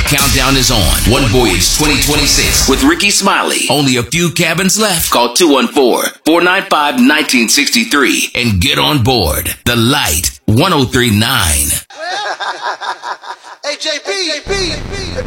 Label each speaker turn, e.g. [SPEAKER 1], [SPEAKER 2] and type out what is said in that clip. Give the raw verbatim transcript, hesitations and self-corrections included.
[SPEAKER 1] countdown is on. One Voyage twenty twenty-six with Ricky Smiley. Only a few cabins left. Call two one four, four nine five, one nine six three and get on board the Light one oh three point nine.
[SPEAKER 2] Hey, J P.